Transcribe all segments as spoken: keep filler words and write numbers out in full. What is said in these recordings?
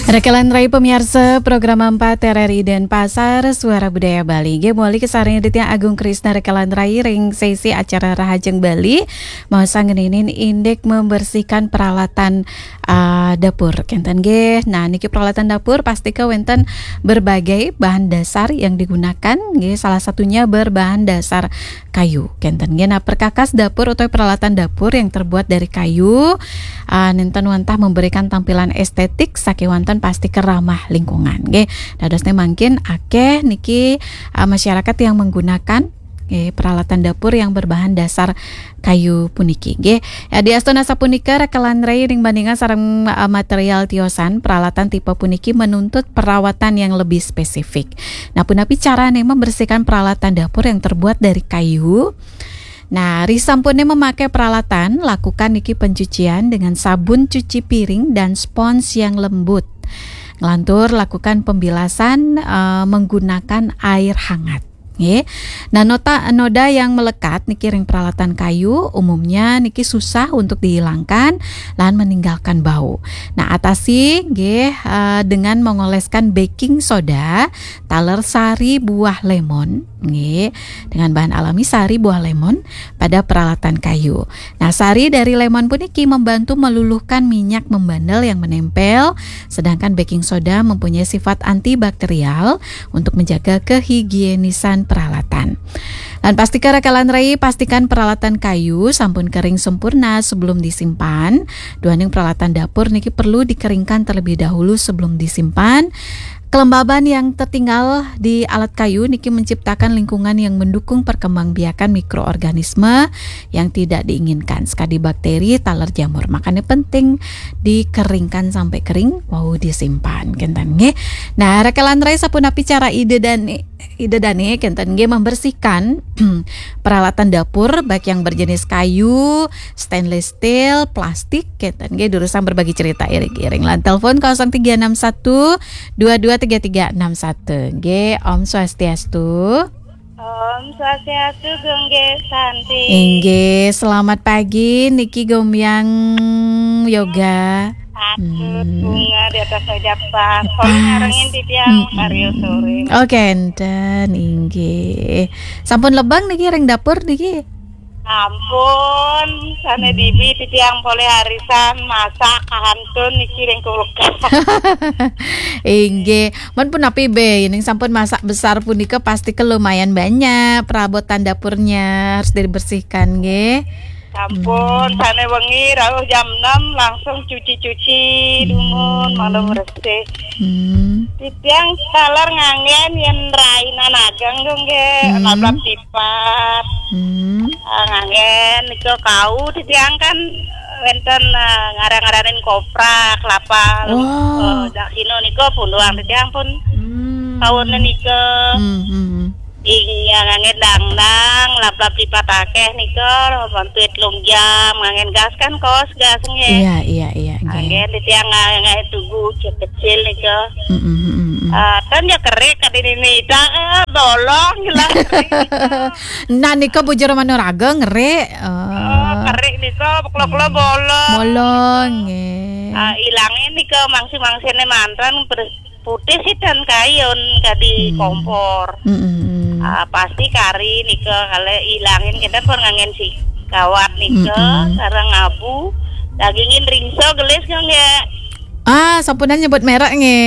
Rekelan Rai pemirsa program empat T R R I dan Pasar Suara Budaya Bali. Ge muali kesaranya Ditya Agung Krisna Rekelan Rai ring sesi acara Rahajeng Bali mau sanggenin indek membersihkan peralatan uh, dapur. Kenten ge, nah niki peralatan dapur pasti ke wenten berbagai bahan dasar yang digunakan. Ge salah satunya berbahan dasar kayu. Kenten ge, nah perkakas dapur atau peralatan dapur yang terbuat dari kayu. Uh, nenten wantah memberikan tampilan estetik sakewanten pasti keramah lingkungan. Nggih, dadosnya mungkin akeh niki uh, masyarakat yang menggunakan nggih peralatan dapur yang berbahan dasar kayu puniki. Nggih, ya, di Astana sapunika Rekelan Rai ring bandingan sareng uh, material tiosan peralatan tipe puniki menuntut perawatan yang lebih spesifik. Nah, punapi cara nih membersihkan peralatan dapur yang terbuat dari kayu. Nah, risampune memakai peralatan, lakukan niki pencucian dengan sabun cuci piring dan spons yang lembut. Ngelantur lakukan pembilasan uh, menggunakan air hangat. Ye. Nah, nota noda yang melekat niki ring peralatan kayu umumnya niki susah untuk dihilangkan lan meninggalkan bau. Nah, atasi nggih uh, dengan mengoleskan baking soda, taler sari buah lemon nggih dengan bahan alami sari buah lemon pada peralatan kayu. Nah, sari dari lemon puniki membantu meluluhkan minyak membandel yang menempel, sedangkan baking soda mempunyai sifat antibakterial untuk menjaga kehigienisan peralatan. Dan pastikan Rekelan Rai pastikan peralatan kayu sampun kering sempurna sebelum disimpan. Duaning peralatan dapur niki perlu dikeringkan terlebih dahulu sebelum disimpan. Kelembaban yang tertinggal di alat kayu niki menciptakan lingkungan yang mendukung perkembangbiakan mikroorganisme yang tidak diinginkan, sekali bakteri, taler jamur. Makanya penting dikeringkan sampai kering, wow disimpan. Kenten nggih. Nah, Rekelan Rai sapunapi cara ide dan ide dane kenten nggih membersihkan peralatan dapur baik yang berjenis kayu, stainless steel, plastik kenten nggih durusan berbagi cerita iring-iring. Lan telepon nol tiga enam satu dua dua tiga tiga enam satu. Nggih, Om Swastiastu. Om Swastiastu Gongge Santi. Nggih, selamat pagi niki Gomyang Yoga. Aduh, bunga di atas meja pas. Sore ngarengin di tiang Mario sore. Oke, enten inggih. Sampun lebang niki ring dapur niki. Ampun, sana dibi di tiang pole harisan masak kahantun niki ring kulkas. Inggih, mun pun api be, ning sampun masak besar punika pasti ke lumayan banyak perabotan dapurnya harus dibersihkan nggih. Ampun, hmm. sana wengi rawuh jam enam langsung cuci-cuci dumun malam bersih. Hmm. Di tiang talar ngangen yen rainan agang dong ge, hmm. lablap tipat. Hmm. Uh, ngangen niku kau di tiang kan wenten uh, ngarang-ngaranin kopra, kelapa. Oh, uh, dak sino niku punduang di tiang pun. Hmm. Kaune niku. Hmm. hmm. Iya ngangen dangdang laplap lipat akeh niker bantuit lungjam ngangen gas kan kos gasnya iya iya iya ngangen di tiang ngangen tugu kecil niker ah kan ya kerik kadini ini dah bolong hilang kerik nah niker bujur manuraga ngeri oh kerik niker kelo-kelo bolong bolong ah hilangin niker mangsi-mangsine mantan putih sih dan kayun kadi kompor Uh, pasti kari nike kale ilangin kita pun ngangen si kawat nike mm-hmm. sareng abu dagingin ringso gelis kan ya ah sampunan nyebut merek nge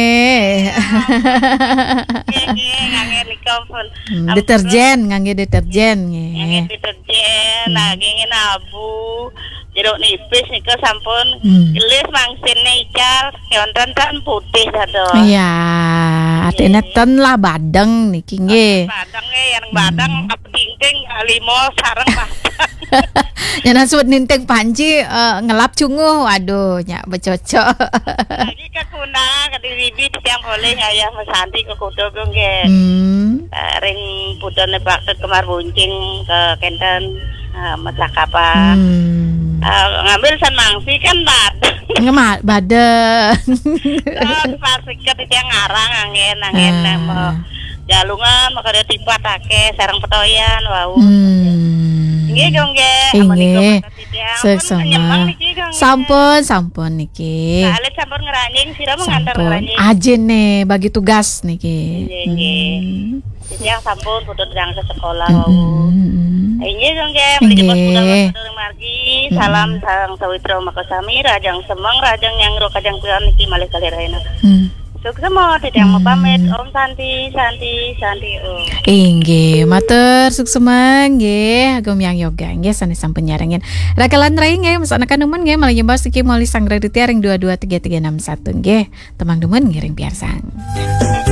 nge ngangen nike pun hmm, deterjen ngangen deterjen nge ngangen deterjen hmm. dagingin abu jeruk nipis nike sampun hmm. gelis mangsinnya ical keonten tan putih satu iya artinya ten lah badeng niki nge badeng nge yang badeng hmm. tingting limo sareng badeng yang sebut ninteng panci uh, ngelap cunguh waduh nyak becocok lagi ke kuna ke dibibi tiang boleh ayah mesanti ke kudo nge hmm. uh, ring pudone bakte kemar buncing ke kenten uh, masak apa hmm. Uh, ngambil san mangsi kan badeng ngemat badeng terus pasti ketika ngarang angin angin uh. mau jalungan maka dia tiba take sarang petoyan wow hmm. Nggih dong nggih. Inggih. Seksama. Sampun, sampun niki. Alit sampun ngeranying sira mengantar ngeranying. Ajin nih bagi tugas niki. Nggih nggih. Yang sampun putut yang ke sekolah wau. Inggih dong nggih, menjemput budal margi. Salam sareng sawitra makasami rajang semeng rajang yang ro kajang kuyon niki malih kalirena. Sukses mo tidak mau pamit Om Santi Santi Santi Om. Inggih, matur sukses nggih agem yang yoga nggih sanes sampun nyarengin. Rakalan rai nggih mesanakan nemen nggih malah nyembah iki moli sang raditya ring dua dua tiga tiga enam satu nggih. Temang demen ngiring piarsang.